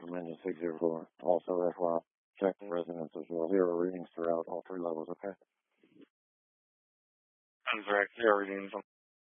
Dominion 604. Also, FYI, check the resonance as well. 0 readings throughout all 3 levels, okay? That's correct. 0 readings.